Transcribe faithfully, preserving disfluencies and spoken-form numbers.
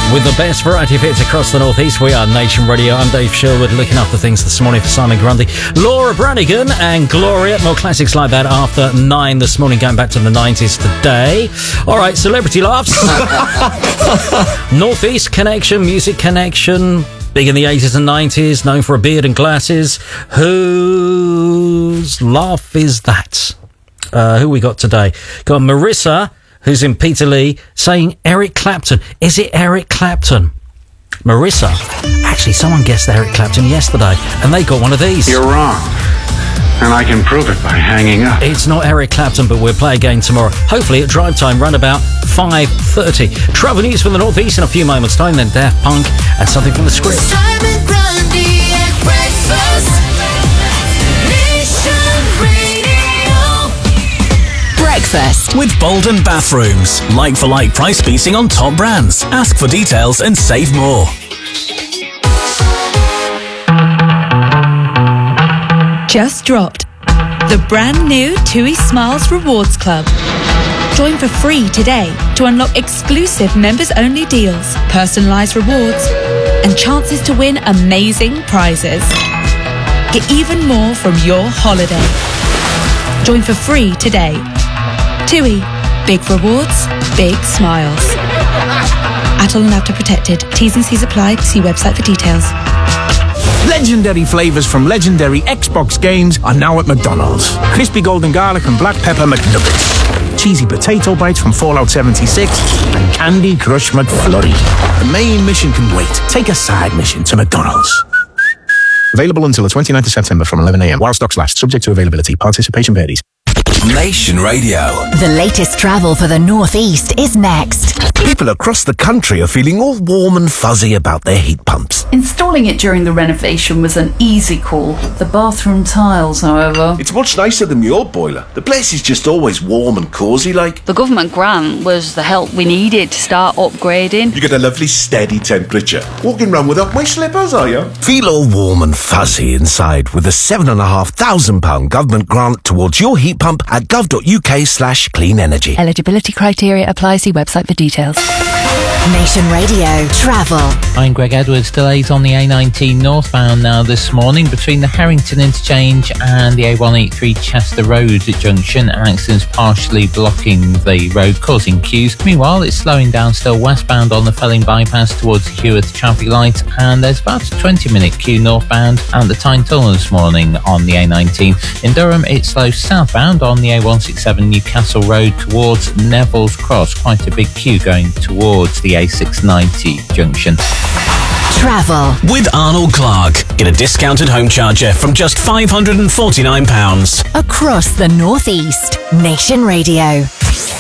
With the best variety of hits across the Northeast, we are Nation Radio. I'm Dave Sherwood, looking after things this morning for Simon Grundy, Laura Branigan and Gloria. More classics like that after nine this morning, going back to the nineties today. All right, celebrity laughs. Northeast connection, music connection. Big in the eighties and nineties, known for a beard and glasses. Whose laugh is that? Uh, who we got today? Got Marissa, who's in Peterlee, saying Eric Clapton. Is it Eric Clapton? Marissa, actually, someone guessed Eric Clapton yesterday, and they got one of these. You're wrong, and I can prove it by hanging up. It's not Eric Clapton, but we'll play again tomorrow, hopefully at drive time, round about five thirty. Travel news from the Northeast in a few moments' time, then Daft Punk and something from the script. Simon Grundy at breakfast. Nation Radio. Breakfast with Bolden Bathrooms. Like-for-like price beating on top brands. Ask for details and save more. Just dropped the brand new TUI Smiles Rewards Club. Join for free today to unlock exclusive members-only deals, personalised rewards, and chances to win amazing prizes. Get even more from your holiday. Join for free today. TUI. Big rewards, big smiles. Atoll and Apta protected. T's and C's apply. See website for details. Legendary flavours from legendary Xbox games are now at McDonald's. Crispy golden garlic and black pepper McNuggets. Cheesy potato bites from Fallout seventy-six. And Candy Crush McFlurry. The main mission can wait. Take a side mission to McDonald's. Available until the twenty-ninth of September from eleven a.m. while stocks last. Subject to availability. Participation varies. Nation Radio. The latest travel for the Northeast is next. People across the country are feeling all warm and fuzzy about their heat pumps. Installing it during the renovation was an easy call. The bathroom tiles, however... It's much nicer than the old boiler. The place is just always warm and cosy like. The government grant was the help we needed to start upgrading. You get a lovely steady temperature. Walking around without my slippers, are you? Feel all warm and fuzzy inside with a seven and a half thousand pound government grant towards your heat pump at gov.uk slash clean energy. Eligibility criteria apply. See website for details. Nation Radio Travel. I'm Greg Edwards. Delays on the A nineteen northbound now this morning between the Harrington interchange and the A one eighty-three Chester Road junction. Accidents partially blocking the road, causing queues. Meanwhile, it's slowing down still westbound on the Felling bypass towards the Heworth traffic light, and there's about a twenty minute queue northbound at the Tyne Tunnel this morning on the A nineteen. In Durham, it's slow southbound on the A one sixty-seven Newcastle Road towards Neville's Cross. Quite a big queue going towards the A six ninety junction. Travel with Arnold Clark. Get a discounted home charger from just five hundred forty-nine pounds. across the Northeast. Nation Radio.